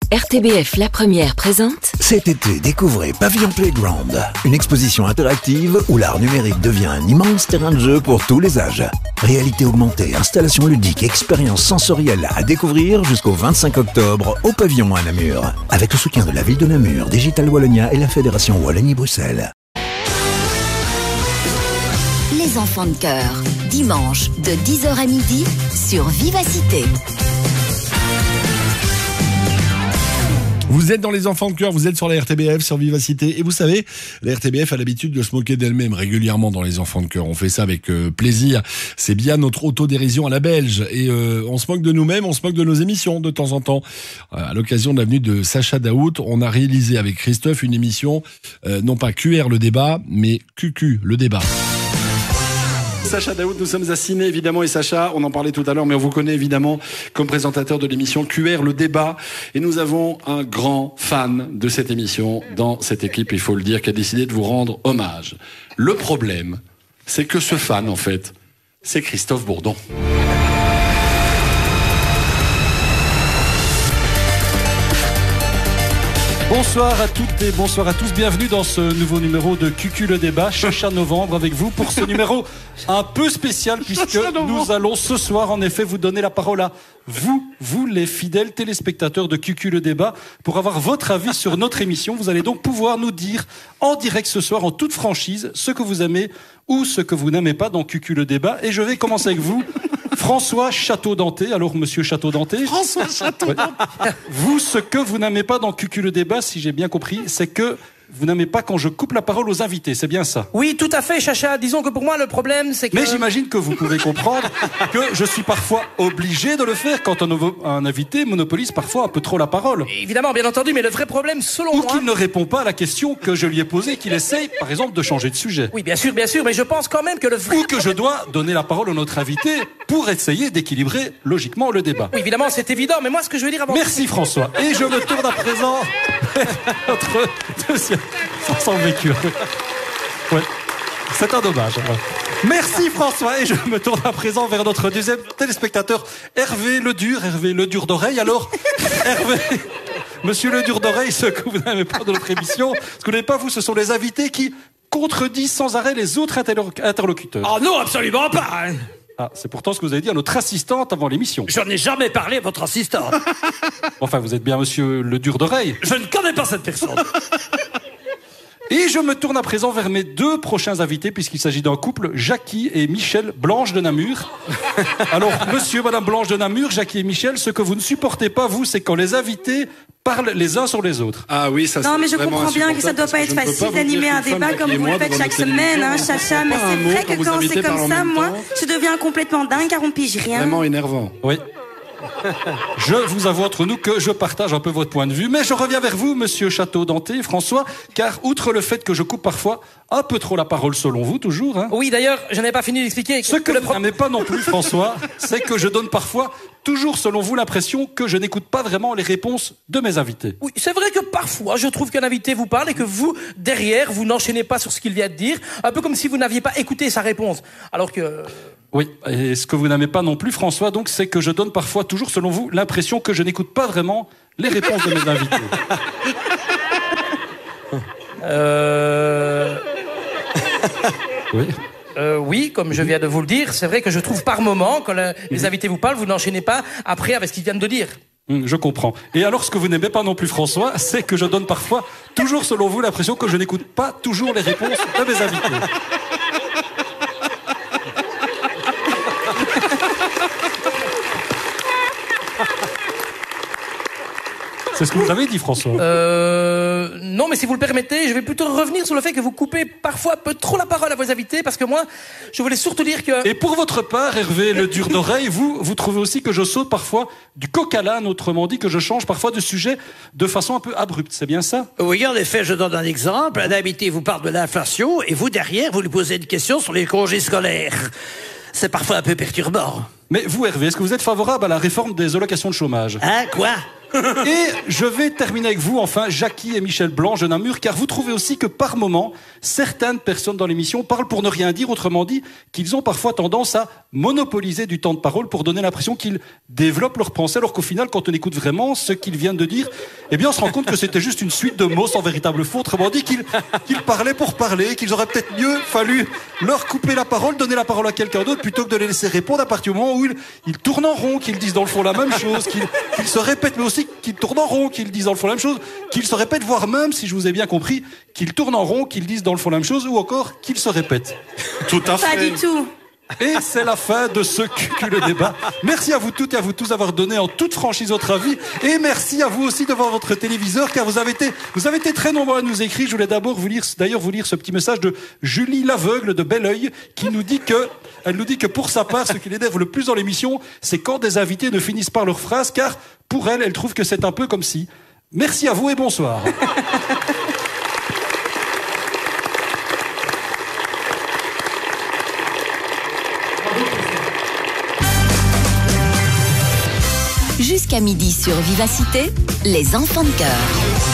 RTBF La Première présente. Cet été, découvrez Pavillon Playground, une exposition interactive où l'art numérique devient un immense terrain de jeu pour tous les âges. Réalité augmentée, installations ludiques, expériences sensorielles à découvrir jusqu'au 25 octobre au Pavillon à Namur. Avec le soutien de la ville de Namur, Digital Wallonia et la Fédération Wallonie-Bruxelles. Les enfants de cœur, dimanche de 10h à midi sur Vivacité. Vous êtes dans les enfants de cœur, vous êtes sur la RTBF, sur Vivacité. Et vous savez, la RTBF a l'habitude de se moquer d'elle-même régulièrement dans les enfants de cœur. On fait ça avec plaisir. C'est bien notre autodérision à la belge. Et on se moque de nous-mêmes, on se moque de nos émissions de temps en temps. À l'occasion de la venue de Sacha Daoud, on a réalisé avec Christophe une émission, non pas QR le débat, mais QQ le débat. Sacha Daoud, nous sommes à Ciné évidemment, et Sacha, on en parlait tout à l'heure, mais on vous connaît évidemment comme présentateur de l'émission QR le débat, et nous avons un grand fan de cette émission dans cette équipe, il faut le dire, qui a décidé de vous rendre hommage. Le problème, c'est que ce fan en fait, c'est Christophe Bourdon. Bonsoir à toutes et bonsoir à tous, bienvenue dans ce nouveau numéro de QQ le débat, Chacha Novembre avec vous pour ce numéro un peu spécial puisque nous allons ce soir en effet vous donner la parole à vous les fidèles téléspectateurs de QQ le débat pour avoir votre avis sur notre émission. Vous allez donc pouvoir nous dire en direct ce soir en toute franchise ce que vous aimez ou ce que vous n'aimez pas dans QQ le débat, et je vais commencer avec vous. François Château-Danté. Alors, monsieur Château-Danté. François Château-Danté. Ouais. Vous, ce que vous n'aimez pas dans QQ le débat, si j'ai bien compris, c'est que vous n'aimez pas quand je coupe la parole aux invités, c'est bien ça? Oui, tout à fait, Chacha. Disons que pour moi, le problème, c'est que... Mais j'imagine que vous pouvez comprendre que je suis parfois obligé de le faire quand un invité monopolise parfois un peu trop la parole. Évidemment, bien entendu, mais le vrai problème, selon moi... Ou qu'il ne répond pas à la question que je lui ai posée, qu'il essaye, par exemple, de changer de sujet. Oui, bien sûr, mais je pense quand même que le vrai... Ou que je dois donner la parole à notre invité pour essayer d'équilibrer logiquement le débat. Oui, évidemment, c'est évident, mais moi, ce que je veux dire avant... Merci François. Et je me tourne à présent notre deuxième... Sans vécu. Ouais. C'est un dommage. Merci François. Et je me tourne à présent vers notre deuxième téléspectateur, Hervé le dur d'oreille. Alors, Hervé, monsieur le dur d'oreille, ce que vous n'avez pas de notre émission, ce que vous n'avez pas, vous, ce sont les invités qui contredisent sans arrêt les autres interlocuteurs. Oh non, absolument pas. Ah, c'est pourtant ce que vous avez dit à notre assistante avant l'émission. Je n'ai jamais parlé à votre assistante. Enfin, vous êtes bien monsieur le dur d'oreille. Je ne connais pas cette personne. Et je me tourne à présent vers mes deux prochains invités, puisqu'il s'agit d'un couple, Jackie et Michel Blanche de Namur. Alors, monsieur, madame Blanche de Namur, Jackie et Michel, ce que vous ne supportez pas, vous, c'est quand les invités parlent les uns sur les autres. Ah oui, ça c'est Non, mais je vraiment comprends bien que ça doit pas être facile d'animer un débat comme vous le faites chaque semaine, hein, Chacha, mais c'est vrai que quand c'est comme ça, moi, je deviens complètement dingue car on pige rien. Vraiment énervant. Oui. Je vous avoue entre nous que je partage un peu votre point de vue, mais je reviens vers vous, monsieur Château-Danté, François, car outre le fait que je coupe parfois un peu trop la parole selon vous, toujours, hein. Oui, d'ailleurs, je n'ai pas fini d'expliquer. Ce que vous n'aimez pas non plus, François, c'est que je donne parfois, toujours selon vous, l'impression que je n'écoute pas vraiment les réponses de mes invités. Oui, c'est vrai que parfois, je trouve qu'un invité vous parle et que vous, derrière, vous n'enchaînez pas sur ce qu'il vient de dire, un peu comme si vous n'aviez pas écouté sa réponse. Alors que... Oui, et ce que vous n'aimez pas non plus, François, donc, c'est que je donne parfois, toujours selon vous, l'impression que je n'écoute pas vraiment les réponses de mes invités. Oui. Oui, comme je viens de vous le dire, c'est vrai que je trouve par moment, quand les invités vous parlent, vous n'enchaînez pas après avec ce qu'ils viennent de dire. Je comprends. Et alors, ce que vous n'aimez pas non plus, François, c'est que je donne parfois, toujours selon vous, l'impression que je n'écoute pas toujours les réponses de mes invités. C'est ce que vous avez dit, François. Non, mais si vous le permettez, je vais plutôt revenir sur le fait que vous coupez parfois un peu trop la parole à vos invités, parce que moi, je voulais surtout dire que... Et pour votre part, Hervé le dur d'oreille, vous trouvez aussi que je saute parfois du coq à l'âne, autrement dit, que je change parfois de sujet de façon un peu abrupte, c'est bien ça? Oui, en effet, je donne un exemple. Un invité vous parle de l'inflation, et vous, derrière, vous lui posez une question sur les congés scolaires. C'est parfois un peu perturbant. Mais vous, Hervé, est-ce que vous êtes favorable à la réforme des allocations de chômage? Hein, quoi? Et je vais terminer avec vous, enfin, Jackie et Michel Blanc, je Namur, car vous trouvez aussi que par moment, certaines personnes dans l'émission parlent pour ne rien dire, autrement dit, qu'ils ont parfois tendance à monopoliser du temps de parole pour donner l'impression qu'ils développent leur pensée, alors qu'au final, quand on écoute vraiment ce qu'ils viennent de dire, eh bien, on se rend compte que c'était juste une suite de mots sans véritable fond, autrement dit, qu'ils parlaient pour parler, qu'ils auraient peut-être mieux fallu leur couper la parole, donner la parole à quelqu'un d'autre, plutôt que de les laisser répondre à partir du moment où ils tournent en rond, qu'ils disent dans le fond la même chose, qu'ils se répètent, mais aussi qu'ils tournent en rond, qu'ils disent dans le fond la même chose, qu'ils se répètent, voire même, si je vous ai bien compris, qu'ils tournent en rond, qu'ils disent dans le fond la même chose, ou encore qu'ils se répètent. Tout à fait. Pas du tout. Et c'est la fin de ce le débat. Merci à vous toutes et à vous tous d'avoir donné en toute franchise votre avis. Et merci à vous aussi devant votre téléviseur, car vous avez été très nombreux à nous écrire. Je voulais d'abord vous lire ce petit message de Julie l'aveugle de Belleuil, qui nous dit que pour sa part, ce qui l'énerve le plus dans l'émission, c'est quand des invités ne finissent pas leur phrase, car pour elle trouve que c'est un peu comme si. Merci à vous et bonsoir. Jusqu'à midi sur Vivacité, les enfants de cœur.